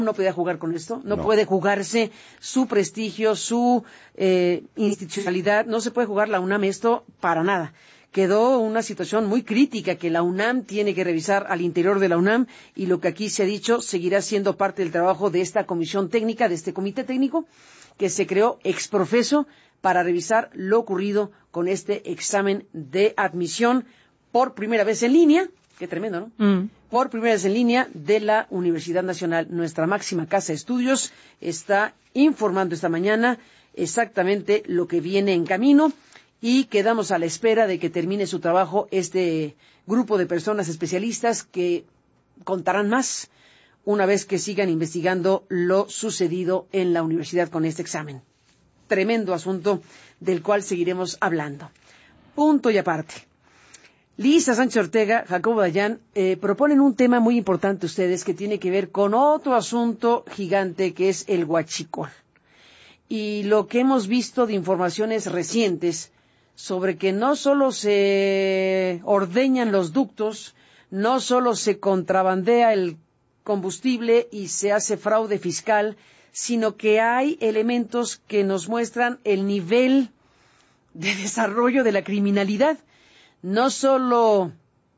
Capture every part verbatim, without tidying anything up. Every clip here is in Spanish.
no podía jugar con esto, no, no. puede jugarse su prestigio, su eh, institucionalidad, no se puede jugar la UNAM esto para nada. Quedó una situación muy crítica que la UNAM tiene que revisar al interior de la UNAM y lo que aquí se ha dicho seguirá siendo parte del trabajo de esta comisión técnica, de este comité técnico que se creó ex profeso para revisar lo ocurrido con este examen de admisión por primera vez en línea. Qué tremendo, ¿no? Mm. Por primera vez en línea de la Universidad Nacional. Nuestra máxima casa de estudios está informando esta mañana exactamente lo que viene en camino y quedamos a la espera de que termine su trabajo este grupo de personas especialistas que contarán más una vez que sigan investigando lo sucedido en la universidad con este examen. Tremendo asunto del cual seguiremos hablando. Punto y aparte. Lisa Sánchez Ortega, Jacobo Dayan, eh, proponen un tema muy importante ustedes que tiene que ver con otro asunto gigante que es el huachicol. Y lo que hemos visto de informaciones recientes sobre que no solo se ordeñan los ductos, no solo se contrabandea el combustible y se hace fraude fiscal, sino que hay elementos que nos muestran el nivel de desarrollo de la criminalidad. No solo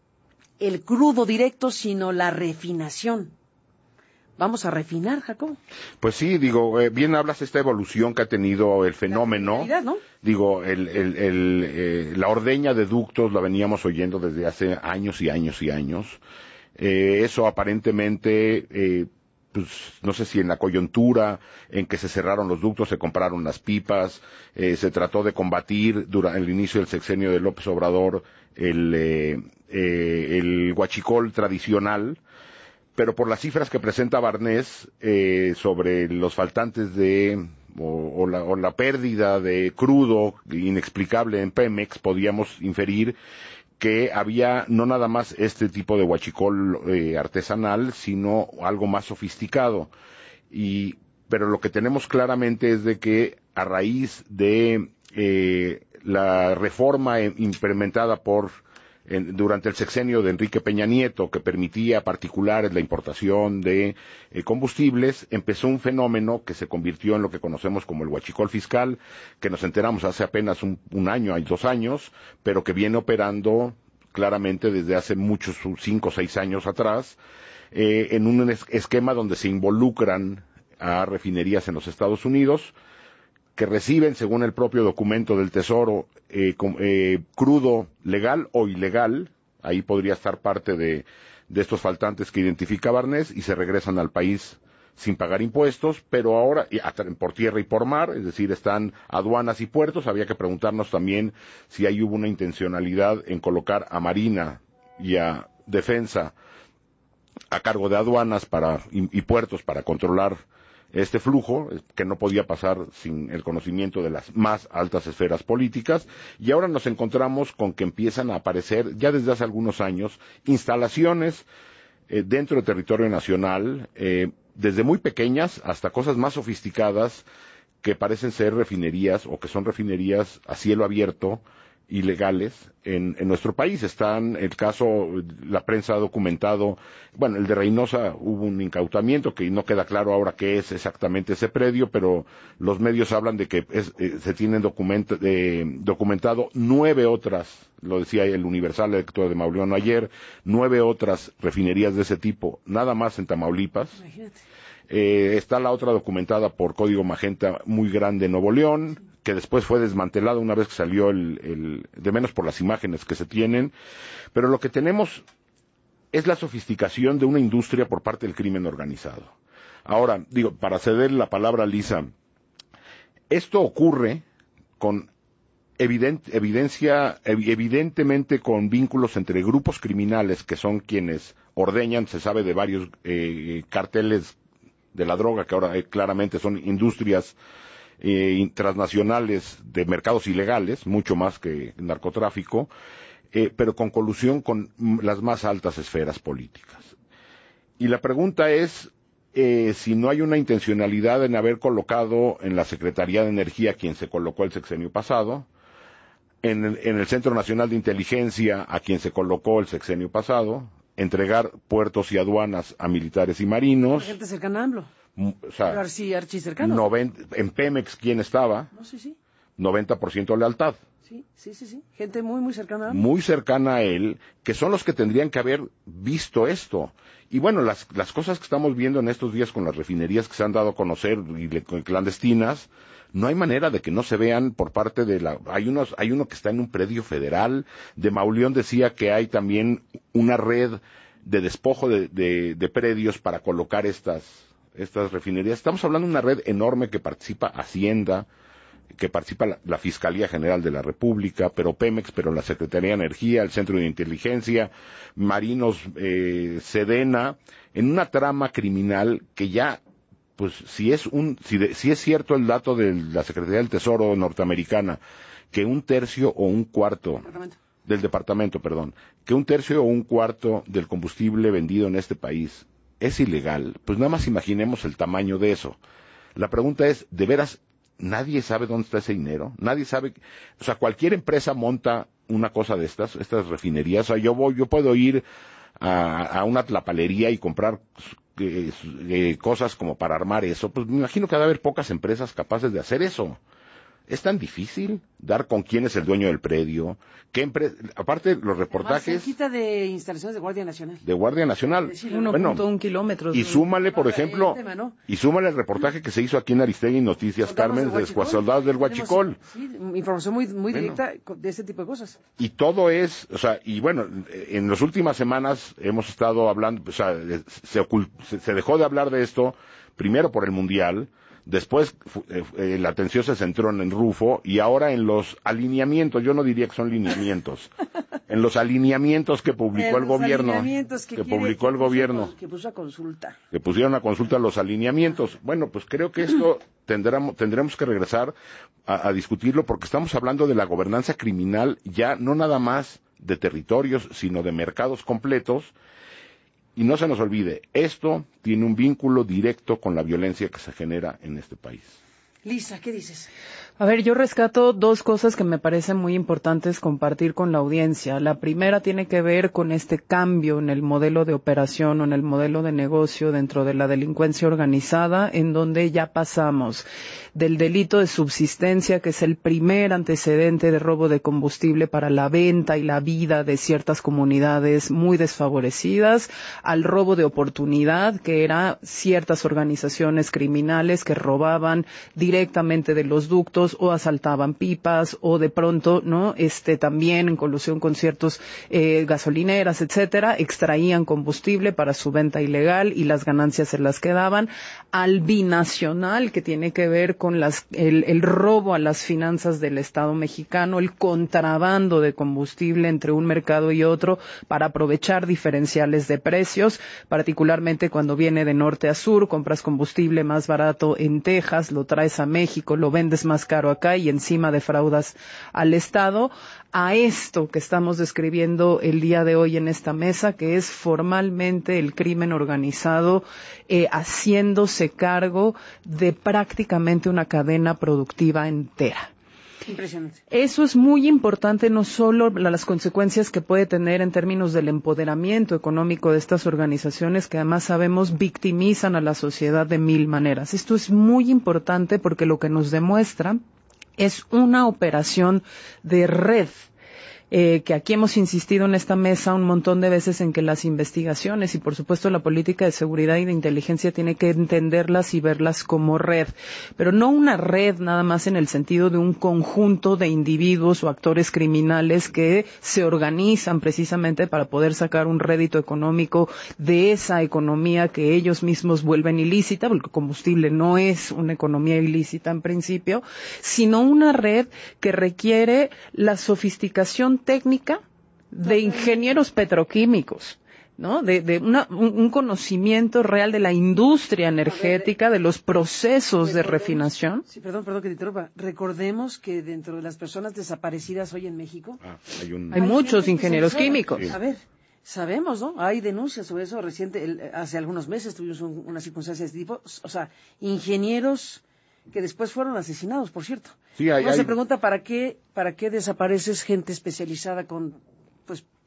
el crudo directo, sino la refinación. ¿Vamos a refinar, Jacob? Pues sí, digo, eh, bien hablas esta evolución que ha tenido el fenómeno. La ¿no? Digo, el, el, el, eh, la ordeña de ductos la veníamos oyendo desde hace años y años y años. Eh, eso aparentemente... Eh, pues no sé si en la coyuntura en que se cerraron los ductos, se compraron las pipas, eh, se trató de combatir durante el inicio del sexenio de López Obrador el, eh, eh, el huachicol tradicional, pero por las cifras que presenta Barnés eh, sobre los faltantes de o, o, la, o la pérdida de crudo inexplicable en Pemex, podíamos inferir que había no nada más este tipo de huachicol eh, artesanal, sino algo más sofisticado. Y, pero lo que tenemos claramente es de que a raíz de eh, la reforma implementada por en, durante el sexenio de Enrique Peña Nieto, que permitía a particulares la importación de eh, combustibles, empezó un fenómeno que se convirtió en lo que conocemos como el huachicol fiscal, que nos enteramos hace apenas un, un año, hay dos años, pero que viene operando claramente desde hace muchos, cinco o seis años atrás, eh, en un es- esquema donde se involucran a refinerías en los Estados Unidos, que reciben, según el propio documento del Tesoro, eh, com, eh, crudo legal o ilegal, ahí podría estar parte de, de estos faltantes que identifica Barnés, y se regresan al país sin pagar impuestos, pero ahora, y hasta por tierra y por mar, es decir, están aduanas y puertos. Había que preguntarnos también si ahí hubo una intencionalidad en colocar a Marina y a Defensa a cargo de aduanas para y, y puertos para controlar este flujo, que no podía pasar sin el conocimiento de las más altas esferas políticas. Y ahora nos encontramos con que empiezan a aparecer, ya desde hace algunos años, instalaciones eh, dentro del territorio nacional, eh, desde muy pequeñas hasta cosas más sofisticadas, que parecen ser refinerías o que son refinerías a cielo abierto, ilegales en, en nuestro país. Están el caso, la prensa ha documentado, bueno, el de Reynosa hubo un incautamiento que no queda claro ahora qué es exactamente ese predio, pero los medios hablan de que es, eh, se tienen document, eh, documentado nueve otras, lo decía el Universal, el lector de Mauleón ayer, nueve otras refinerías de ese tipo, nada más en Tamaulipas. Imagínate. Eh, está la otra documentada por Código Magenta, muy grande en Nuevo León, que después fue desmantelada una vez que salió el, el, de menos por las imágenes que se tienen. Pero lo que tenemos es la sofisticación de una industria por parte del crimen organizado. Ahora, digo, para ceder la palabra a Lisa, esto ocurre con evident, evidencia, evidentemente con vínculos entre grupos criminales que son quienes ordeñan, se sabe de varios eh, carteles de la droga, que ahora eh, claramente son industrias eh, transnacionales de mercados ilegales, mucho más que narcotráfico, eh, pero con colusión con las más altas esferas políticas. Y la pregunta es eh, si no hay una intencionalidad en haber colocado en la Secretaría de Energía quien se colocó el sexenio pasado, en el, en el Centro Nacional de Inteligencia a quien se colocó el sexenio pasado, entregar puertos y aduanas a militares y marinos. La gente cercana a AMLO. O sea, Archi, archi cercano. noventa, en Pemex, ¿quién estaba? No, sí, sí. noventa por ciento lealtad. Sí, sí, sí, sí. Gente muy, muy cercana a AMLO. Muy cercana a él, que son los que tendrían que haber visto esto. Y bueno, las, las cosas que estamos viendo en estos días con las refinerías que se han dado a conocer y le, clandestinas, no hay manera de que no se vean por parte de la... Hay unos, hay uno que está en un predio federal. De Mauleón decía que hay también una red de despojo de, de, de predios para colocar estas... estas refinerías. Estamos hablando de una red enorme que participa Hacienda, que participa la, la Fiscalía General de la República, pero Pemex, pero la Secretaría de Energía, el Centro de Inteligencia, Marinos, eh, Sedena, en una trama criminal que ya, pues, si es un, si, de, si es cierto el dato de la Secretaría del Tesoro norteamericana, que un tercio o un cuarto Departamento. del departamento, perdón, que un tercio o un cuarto del combustible vendido en este país es ilegal, pues nada más imaginemos el tamaño de eso. La pregunta es, ¿de veras nadie sabe dónde está ese dinero? Nadie sabe, o sea, cualquier empresa monta una cosa de estas, estas refinerías. O sea, yo voy, yo puedo ir a, a una tlapalería y comprar eh, eh, cosas como para armar eso. Pues me imagino que va a haber pocas empresas capaces de hacer eso. ¿Es tan difícil dar con quién es el dueño del predio? ¿Qué empre... Aparte, los reportajes... Además, cerquita de instalaciones de Guardia Nacional. De Guardia Nacional. uno punto uno kilómetros. Y súmale, por No, ejemplo, el tema, ¿no? y súmale el reportaje que se hizo aquí en Aristegui Noticias, Soldados Carmen, del de Huachicol. soldados del Huachicol. Sí, información muy, muy Bueno. directa de este tipo de cosas. Y todo es, o sea, y bueno, en las últimas semanas hemos estado hablando, o sea, se, ocult, se, se dejó de hablar de esto, primero por el Mundial, después eh, la atención se centró en Rufo, y ahora en los alineamientos, yo no diría que son lineamientos, en los alineamientos que publicó En el los gobierno, alineamientos que, que quiere- publicó que el puso gobierno. con- que puso a consulta. Que pusieron a consulta los alineamientos. Bueno, pues creo que esto tendremos, tendremos que regresar a, a discutirlo, porque estamos hablando de la gobernanza criminal, ya no nada más de territorios, sino de mercados completos. Y no se nos olvide, esto tiene un vínculo directo con la violencia que se genera en este país. Lisa, ¿qué dices? A ver, yo rescato dos cosas que me parecen muy importantes compartir con la audiencia. La primera tiene que ver con este cambio en el modelo de operación o en el modelo de negocio dentro de la delincuencia organizada, en donde ya pasamos del delito de subsistencia, que es el primer antecedente de robo de combustible para la venta y la vida de ciertas comunidades muy desfavorecidas, al robo de oportunidad, que era ciertas organizaciones criminales que robaban directamente de los ductos o asaltaban pipas, o de pronto, ¿no? Este, también en colusión con ciertos eh, gasolineras, etcétera, extraían combustible para su venta ilegal y las ganancias se las quedaban. Al binacional, que tiene que ver con las, el, el robo a las finanzas del Estado mexicano, el contrabando de combustible entre un mercado y otro para aprovechar diferenciales de precios, particularmente cuando viene de norte a sur, compras combustible más barato en Texas, lo traes a México, lo vendes más caro acá y encima defraudas al Estado. A esto que estamos describiendo el día de hoy en esta mesa, que es formalmente el crimen organizado eh, haciéndose cargo de prácticamente una cadena productiva entera. Impresionante. Eso es muy importante, no solo las consecuencias que puede tener en términos del empoderamiento económico de estas organizaciones, que además sabemos victimizan a la sociedad de mil maneras. Esto es muy importante porque lo que nos demuestra es una operación de red. Eh, que aquí hemos insistido en esta mesa un montón de veces en que las investigaciones y por supuesto la política de seguridad y de inteligencia tiene que entenderlas y verlas como red, pero no una red nada más en el sentido de un conjunto de individuos o actores criminales que se organizan precisamente para poder sacar un rédito económico de esa economía que ellos mismos vuelven ilícita, porque el combustible no es una economía ilícita en principio, sino una red que requiere la sofisticación técnica de ingenieros petroquímicos, ¿no? De, de una, un, un conocimiento real de la industria energética, de los procesos de refinación. Sí, perdón, perdón que te interrumpa. Recordemos que dentro de las personas desaparecidas hoy en México Ah, hay un... Hay muchos gente ingenieros especializada. químicos. A ver, sabemos, ¿no? Hay denuncias sobre eso. Reciente, el, hace algunos meses tuvimos un, una circunstancia de este tipo. O sea, ingenieros que después fueron asesinados, por cierto. Sí, hay, Uno hay... se pregunta para qué, para qué desapareces gente especializada con, pues,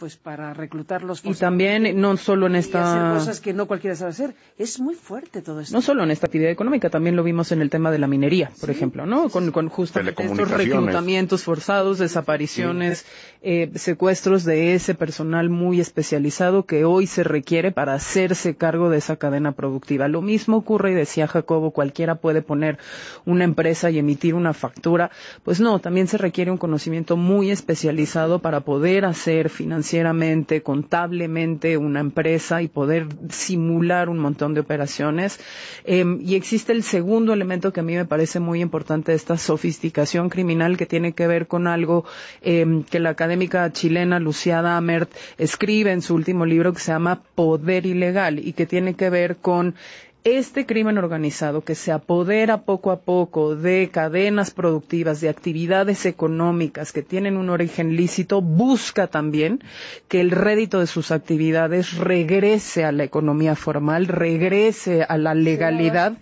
pues para reclutarlos. Y también, no solo en esta... Y hacer cosas que no cualquiera sabe hacer. Es muy fuerte todo esto. No solo en esta actividad económica, también lo vimos en el tema de la minería, por sí, ejemplo, ¿no? Sí, con, con justamente estos Telecomunicaciones. reclutamientos forzados, desapariciones, sí. eh, secuestros de ese personal muy especializado que hoy se requiere para hacerse cargo de esa cadena productiva. Lo mismo ocurre, y decía Jacobo, cualquiera puede poner una empresa y emitir una factura. Pues no, también se requiere un conocimiento muy especializado para poder hacer financieramente financieramente, contablemente una empresa y poder simular un montón de operaciones. Eh, y existe el segundo elemento que a mí me parece muy importante de esta sofisticación criminal, que tiene que ver con algo eh, que la académica chilena Lucía Damert escribe en su último libro, que se llama Poder Ilegal, y que tiene que ver con este crimen organizado que se apodera poco a poco de cadenas productivas, de actividades económicas que tienen un origen lícito, busca también que el rédito de sus actividades regrese a la economía formal, regrese a la legalidad,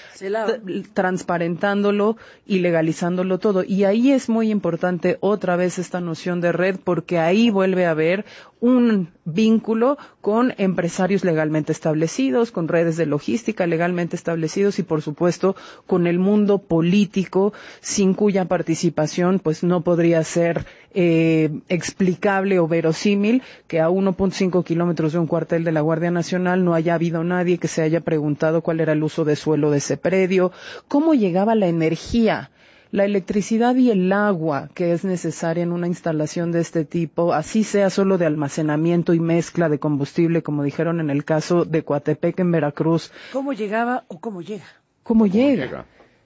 transparentándolo y legalizándolo todo. Y ahí es muy importante otra vez esta noción de red, porque ahí vuelve a haber un vínculo con empresarios legalmente establecidos, con redes de logística legalmente establecidos y, por supuesto, con el mundo político, sin cuya participación pues no podría ser eh, explicable o verosímil que a uno punto cinco kilómetros de un cuartel de la Guardia Nacional no haya habido nadie que se haya preguntado cuál era el uso de suelo de ese predio, cómo llegaba la energía, la electricidad y el agua que es necesaria en una instalación de este tipo, así sea solo de almacenamiento y mezcla de combustible, como dijeron en el caso de Coatepec en Veracruz. ¿Cómo llegaba o cómo llega? ¿Cómo, ¿Cómo llega? llega?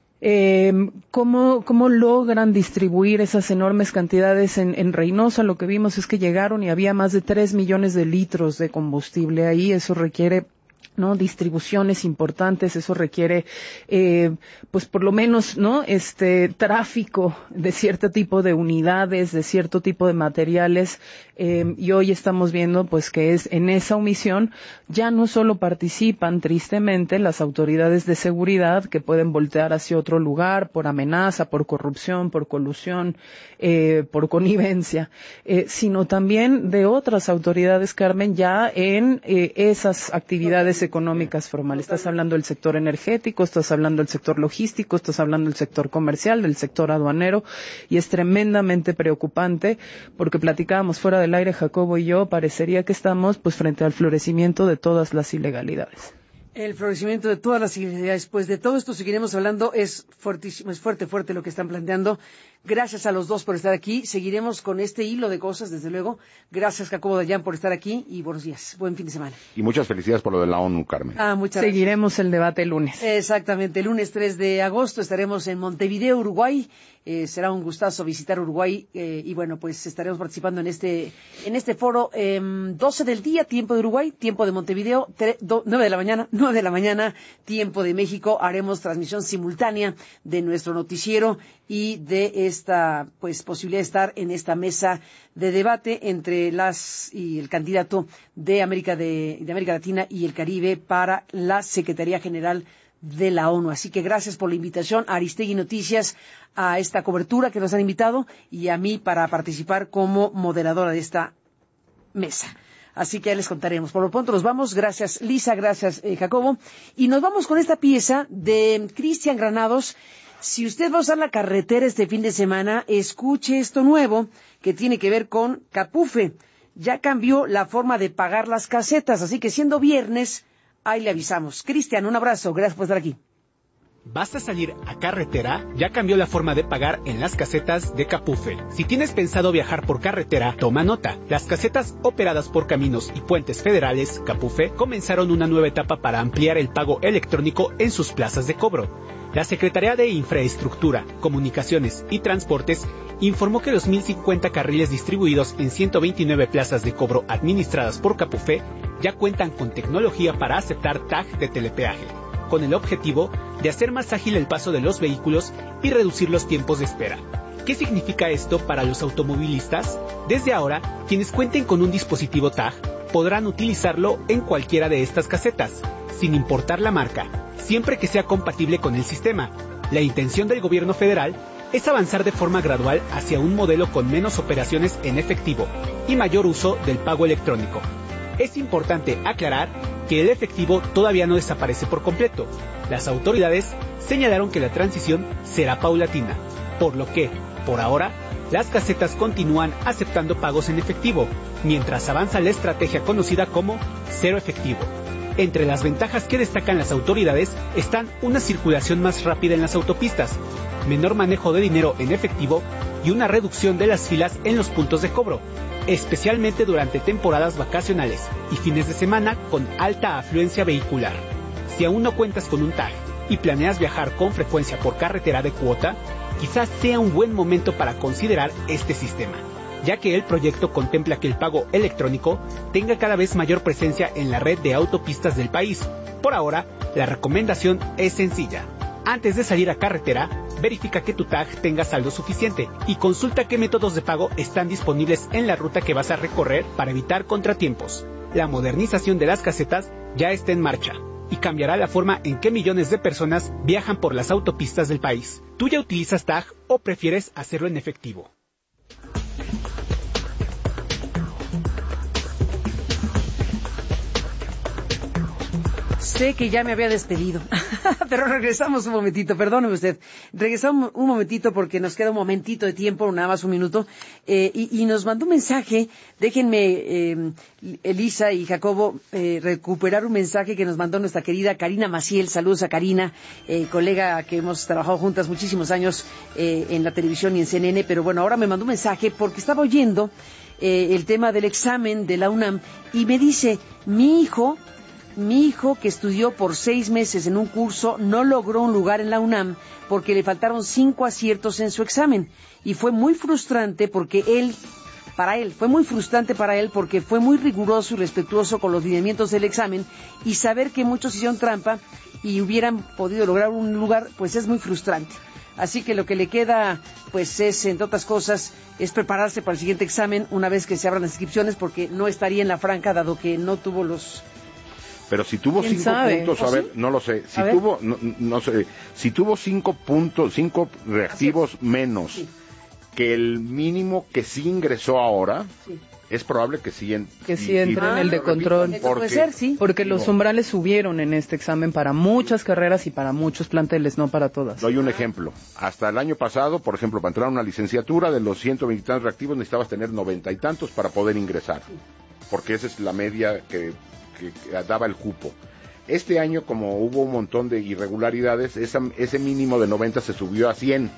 Eh, ¿cómo, ¿Cómo logran distribuir esas enormes cantidades en, en Reynosa? Lo que vimos es que llegaron y había más de tres millones de litros de combustible ahí. Eso requiere no distribuciones importantes, eso requiere eh, pues por lo menos no este tráfico de cierto tipo de unidades, de cierto tipo de materiales, eh, y hoy estamos viendo pues que es en esa omisión ya no solo participan tristemente las autoridades de seguridad, que pueden voltear hacia otro lugar por amenaza, por corrupción, por colusión, eh, por connivencia, eh, sino también de otras autoridades, Carmen, ya en eh, esas actividades económicas formales. Estás hablando del sector energético, estás hablando del sector logístico, estás hablando del sector comercial, del sector aduanero, y es tremendamente preocupante porque platicábamos fuera del aire, Jacobo y yo, parecería que estamos pues frente al florecimiento de todas las ilegalidades. El florecimiento de todas las ilegalidades. Pues de todo esto seguiremos hablando. Es fuertísimo, es fuerte, fuerte lo que están planteando. Gracias a los dos por estar aquí. Seguiremos con este hilo de cosas, desde luego. Gracias, Jacobo Dayan, por estar aquí y buenos días. Buen fin de semana. Y muchas felicidades por lo de la ONU, Carmen. Ah, muchas gracias. Seguiremos el debate el lunes. Exactamente. El lunes tres de agosto estaremos en Montevideo, Uruguay. Eh, será un gustazo visitar Uruguay eh, y bueno, pues estaremos participando en este en este foro eh, doce del día, tiempo de Uruguay, tiempo de Montevideo, nueve de la mañana, nueve de la mañana, tiempo de México. Haremos transmisión simultánea de nuestro noticiero y de esta pues posibilidad de estar en esta mesa de debate entre las y el candidato de América de, de América Latina y el Caribe para la Secretaría General de la ONU. Así que gracias por la invitación a Aristegui Noticias, a esta cobertura que nos han invitado y a mí para participar como moderadora de esta mesa. Así que ya les contaremos. Por lo pronto nos vamos. Gracias, Lisa. Gracias, eh, Jacobo. Y nos vamos con esta pieza de Cristian Granados. Si usted va a usar la carretera este fin de semana, escuche esto nuevo que tiene que ver con Capufe. Ya cambió la forma de pagar las casetas, así que siendo viernes, ahí le avisamos. Cristian, un abrazo. Gracias por estar aquí. ¿Vas a salir a carretera? Ya cambió la forma de pagar en las casetas de Capufe. Si tienes pensado viajar por carretera, toma nota. Las casetas operadas por Caminos y Puentes Federales, Capufe, comenzaron una nueva etapa para ampliar el pago electrónico en sus plazas de cobro. La Secretaría de Infraestructura, Comunicaciones y Transportes informó que los mil cincuenta carriles distribuidos en ciento veintinueve plazas de cobro administradas por Capufe ya cuentan con tecnología para aceptar tag de telepeaje, con el objetivo de hacer más ágil el paso de los vehículos y reducir los tiempos de espera. ¿Qué significa esto para los automovilistas? Desde ahora, quienes cuenten con un dispositivo tag podrán utilizarlo en cualquiera de estas casetas, sin importar la marca, siempre que sea compatible con el sistema. La intención del gobierno federal es avanzar de forma gradual hacia un modelo con menos operaciones en efectivo y mayor uso del pago electrónico. Es importante aclarar que el efectivo todavía no desaparece por completo. Las autoridades señalaron que la transición será paulatina, por lo que, por ahora, las casetas continúan aceptando pagos en efectivo, mientras avanza la estrategia conocida como cero efectivo. Entre las ventajas que destacan las autoridades están una circulación más rápida en las autopistas, menor manejo de dinero en efectivo y una reducción de las filas en los puntos de cobro, especialmente durante temporadas vacacionales y fines de semana con alta afluencia vehicular. Si aún no cuentas con un tag y planeas viajar con frecuencia por carretera de cuota, quizás sea un buen momento para considerar este sistema, ya que el proyecto contempla que el pago electrónico tenga cada vez mayor presencia en la red de autopistas del país. Por ahora, la recomendación es sencilla. Antes de salir a carretera, verifica que tu tag tenga saldo suficiente y consulta qué métodos de pago están disponibles en la ruta que vas a recorrer para evitar contratiempos. La modernización de las casetas ya está en marcha y cambiará la forma en que millones de personas viajan por las autopistas del país. ¿Tú ya utilizas tag o prefieres hacerlo en efectivo? Sé que ya me había despedido, pero regresamos un momentito, perdóneme usted, regresamos un momentito porque nos queda un momentito de tiempo, nada más un minuto, eh, y, y nos mandó un mensaje, déjenme, eh, Elisa y Jacobo, eh, recuperar un mensaje que nos mandó nuestra querida Karina Maciel. Saludos a Karina, eh, colega que hemos trabajado juntas muchísimos años eh, en la televisión y en C N N, pero bueno, ahora me mandó un mensaje porque estaba oyendo eh, el tema del examen de la UNAM y me dice, mi hijo... Mi hijo, que estudió por seis meses en un curso, no logró un lugar en la UNAM porque le faltaron cinco aciertos en su examen. Y fue muy frustrante porque él, para él, fue muy frustrante para él porque fue muy riguroso y respetuoso con los lineamientos del examen y saber que muchos hicieron trampa y hubieran podido lograr un lugar, pues es muy frustrante. Así que lo que le queda, pues es, entre otras cosas, es prepararse para el siguiente examen una vez que se abran las inscripciones porque no estaría en la franca dado que no tuvo los... Pero si tuvo cinco sabe? puntos, a ¿O ver, sí? no lo sé. Si A tuvo, no, no sé, si tuvo cinco puntos, cinco reactivos menos Sí. que el mínimo que sí ingresó ahora, Sí. es probable que sí, en, Que sí y- y- entre en el de repito, control. Eso puede ser, sí. Porque los digo, umbrales subieron en este examen para muchas carreras y para muchos planteles, no para todas. Doy un ejemplo. Hasta el año pasado, por ejemplo, para entrar a una licenciatura, de los ciento veinte y tantos reactivos necesitabas tener noventa y tantos para poder ingresar. Porque esa es la media que, que, que daba el cupo. Este año, como hubo un montón de irregularidades, esa, ese mínimo de noventa se subió a cien.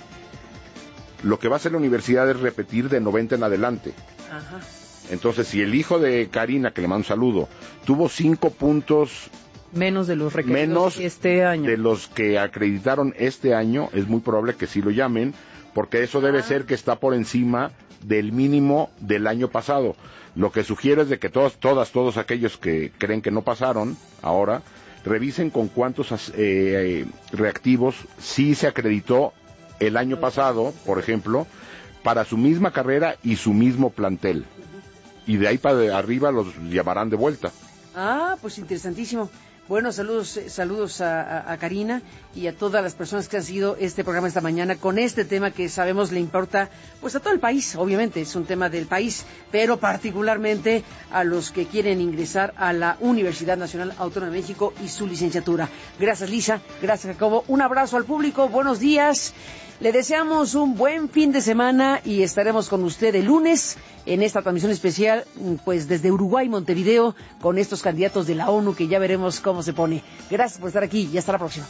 Lo que va a hacer la universidad es repetir de noventa en adelante. Ajá. Entonces, si el hijo de Karina, que le mando un saludo, tuvo cinco puntos Menos de los requeridos menos este año. de los que acreditaron este año, es muy probable que sí lo llamen, porque eso debe ser que está por encima del mínimo del año pasado. Lo que sugiero es de que todos, todas, todos aquellos que creen que no pasaron ahora, revisen con cuántos eh, reactivos sí se acreditó el año pasado, por ejemplo, para su misma carrera y su mismo plantel. Y de ahí para arriba los llamarán de vuelta. Ah, pues interesantísimo. Bueno, saludos, eh, saludos a, a, a Karina y a todas las personas que han seguido este programa esta mañana con este tema que sabemos le importa pues a todo el país, obviamente es un tema del país, pero particularmente a los que quieren ingresar a la Universidad Nacional Autónoma de México y su licenciatura. Gracias, Lisa, gracias, Jacobo, un abrazo al público, buenos días. Le deseamos un buen fin de semana y estaremos con usted el lunes en esta transmisión especial, pues desde Uruguay, Montevideo, con estos candidatos de la ONU que ya veremos cómo se pone. Gracias por estar aquí y hasta la próxima.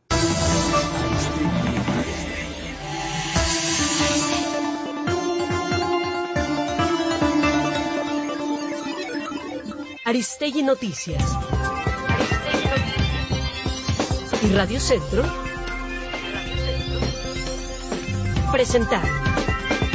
Aristegui Noticias. Y Radio Centro presentaron.